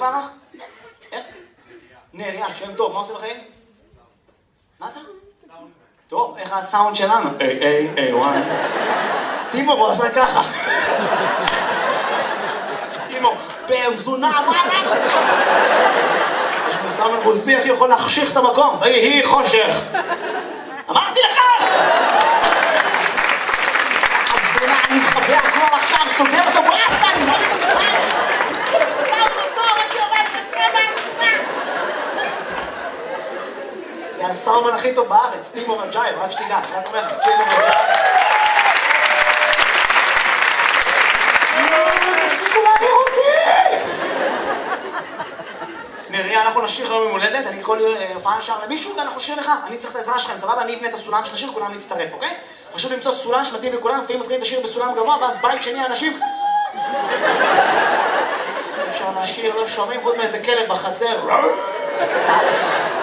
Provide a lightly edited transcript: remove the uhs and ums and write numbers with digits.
כפרה? איך? נריה, שם טוב, מה עושה בחיים? מה אתה? טוב, איך הסאונד שלנו? איי, וואי. טימו, בוא עשה ככה. טימו, בן זונה, מה אתה עושה? יש מסאמן רוסי, איך יכול להחשיך את המקום? היא חושך. אמרתי לך! הזונה, אני מחבא הכל עכשיו, סוגר את הברסטה, אני לא יודע. סאונד אותו, אני עובד כפרמה. זה הסאומן הכי טוב בארץ, טימו רג'ייב, רק שתדע, רק אומר לך, טימו רג'ייב. תפסיקו להעביר אותי! נריה, אנחנו נשיר היום יום הולדת, אני כל הופעה נשאר למישהו ואנחנו נשיר לך, אני צריך את העזרה שלכם, סבבה? אני אבנה את הסולם של השיר, כולם להצטרף, אוקיי? חשוב למצוא סולם שמתאים לכולם, לפעמים מתחילים את השיר בסולם גבוה, ואז בית שני אנשים... אפשר לשיר, לא שומעים חוץ מאיזה כלב בחצר.